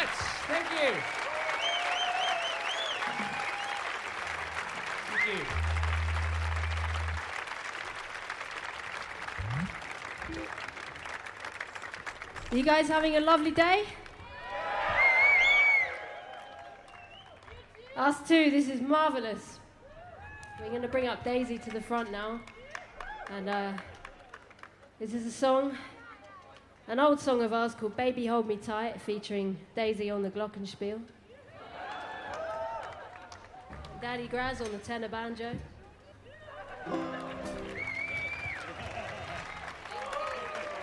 much. Thank you. Thank you. Are you guys having a lovely day? Us too, this is marvellous. We're going to bring up Daisy to the front now. And this is a song, an old song of ours called Baby Hold Me Tight, featuring Daisy on the glockenspiel. Daddy Graz on the tenor banjo.